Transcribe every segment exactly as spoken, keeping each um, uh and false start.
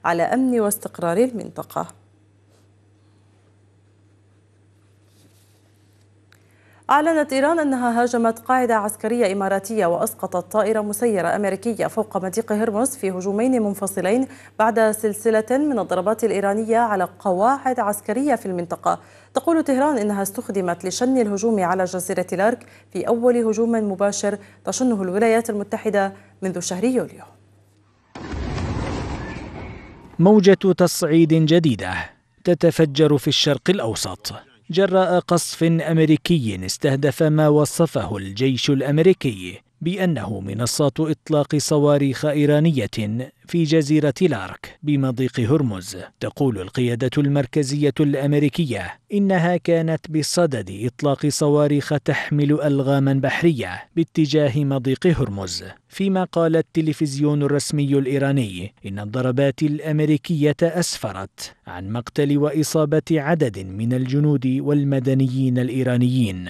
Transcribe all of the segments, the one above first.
على أمن واستقرار المنطقة. أعلنت إيران أنها هاجمت قاعدة عسكرية إماراتية وأسقطت طائرة مسيرة أمريكية فوق مضيق هرمز في هجومين منفصلين بعد سلسلة من الضربات الإيرانية على قواعد عسكرية في المنطقة. تقول طهران إنها استخدمت لشن الهجوم على جزيرة لارك في أول هجوم مباشر تشنه الولايات المتحدة منذ شهر يوليو. موجة تصعيد جديدة تتفجر في الشرق الأوسط جراء قصف أمريكي استهدف ما وصفه الجيش الأمريكي بأنه منصات إطلاق صواريخ إيرانية في جزيرة لارك بمضيق هرمز. تقول القيادة المركزية الأمريكية إنها كانت بصدد إطلاق صواريخ تحمل ألغاما بحرية باتجاه مضيق هرمز، فيما قال التلفزيون الرسمي الإيراني إن الضربات الأمريكية أسفرت عن مقتل وإصابة عدد من الجنود والمدنيين الإيرانيين.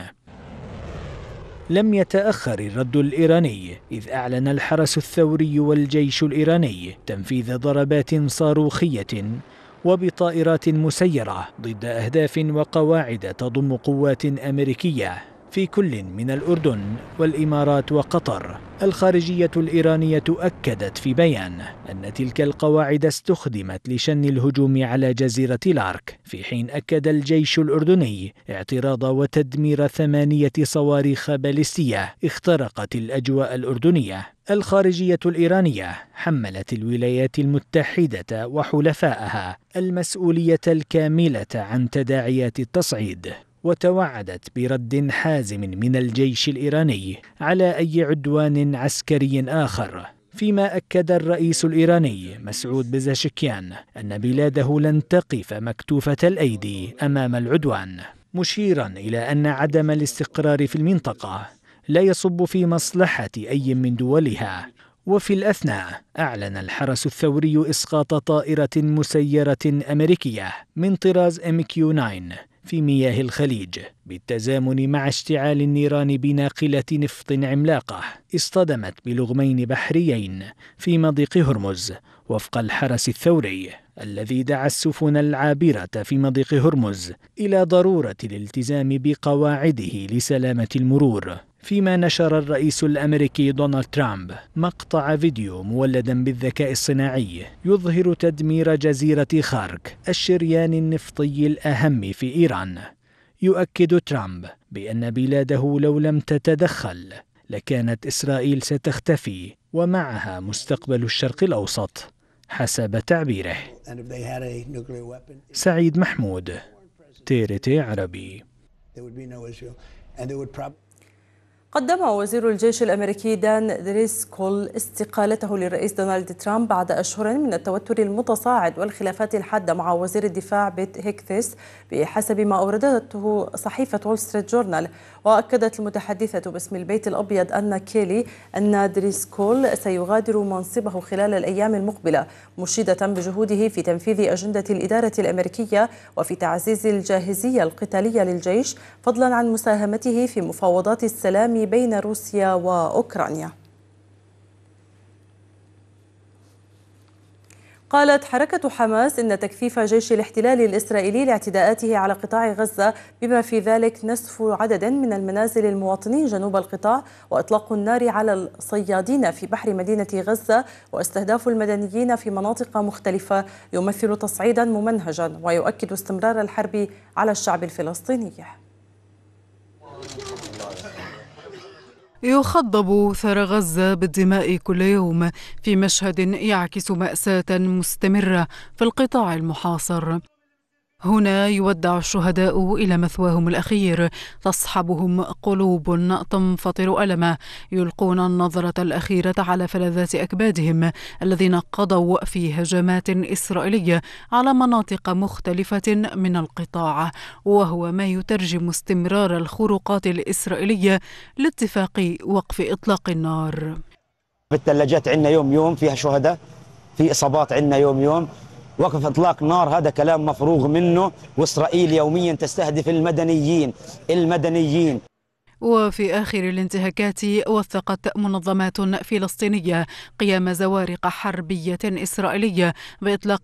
لم يتأخر الرد الإيراني إذ أعلن الحرس الثوري والجيش الإيراني تنفيذ ضربات صاروخية وبطائرات مسيرة ضد أهداف وقواعد تضم قوات أمريكية في كل من الأردن والإمارات وقطر. الخارجية الإيرانية أكدت في بيان أن تلك القواعد استخدمت لشن الهجوم على جزيرة لارك، في حين أكد الجيش الأردني اعتراض وتدمير ثمانية صواريخ باليستية اخترقت الأجواء الأردنية. الخارجية الإيرانية حملت الولايات المتحدة وحلفائها المسؤولية الكاملة عن تداعيات التصعيد، وتوعدت برد حازم من الجيش الإيراني على أي عدوان عسكري آخر. فيما أكد الرئيس الإيراني مسعود بزاشكيان أن بلاده لن تقف مكتوفة الأيدي أمام العدوان، مشيرا إلى أن عدم الاستقرار في المنطقة لا يصب في مصلحة أي من دولها. وفي الأثناء أعلن الحرس الثوري إسقاط طائرة مسيرة أمريكية من طراز إم كيو تسعة في مياه الخليج بالتزامن مع اشتعال النيران بناقلة نفط عملاقة اصطدمت بلغمين بحريين في مضيق هرمز، وفق الحرس الثوري الذي دعا السفن العابرة في مضيق هرمز إلى ضرورة الالتزام بقواعده لسلامة المرور. فيما نشر الرئيس الأمريكي دونالد ترامب مقطع فيديو مولدا بالذكاء الصناعي يظهر تدمير جزيرة خارك الشريان النفطي الأهم في إيران. يؤكد ترامب بأن بلاده لو لم تتدخل لكانت إسرائيل ستختفي ومعها مستقبل الشرق الأوسط حسب تعبيره. سعيد محمود، تي آر تي عربي. قدم وزير الجيش الأمريكي دان دريسكول استقالته للرئيس دونالد ترامب بعد أشهر من التوتر المتصاعد والخلافات الحادة مع وزير الدفاع بيت هيكثيس بحسب ما أوردته صحيفة وول ستريت جورنال. وأكدت المتحدثة باسم البيت الأبيض أن كيلي أن دريسكول سيغادر منصبه خلال الأيام المقبلة، مشيدة بجهوده في تنفيذ أجندة الإدارة الأمريكية وفي تعزيز الجاهزية القتالية للجيش، فضلا عن مساهمته في مفاوضات السلام بين روسيا وأوكرانيا. قالت حركة حماس إن تكثيف جيش الاحتلال الإسرائيلي لاعتداءاته على قطاع غزة بما في ذلك نسف عدد من المنازل المواطنين جنوب القطاع وإطلاق النار على الصيادين في بحر مدينة غزة واستهداف المدنيين في مناطق مختلفة يمثل تصعيدا ممنهجا ويؤكد استمرار الحرب على الشعب الفلسطيني. يخضب ثار غزة بالدماء كل يوم في مشهد يعكس مأساة مستمرة في القطاع المحاصر. هنا يودع الشهداء إلى مثواهم الأخير، تصحبهم قلوب تنفطر ألما، يلقون النظرة الأخيرة على فلذات أكبادهم الذين قضوا في هجمات إسرائيلية على مناطق مختلفة من القطاع، وهو ما يترجم استمرار الخروقات الإسرائيلية لاتفاق وقف إطلاق النار. في الثلاجات عندنا يوم يوم فيها شهداء، في إصابات عندنا يوم يوم. وقف إطلاق نار هذا كلام مفروغ منه، وإسرائيل يوميا تستهدف المدنيين المدنيين. وفي آخر الانتهاكات وثقت منظمات فلسطينية قيام زوارق حربية إسرائيلية بإطلاق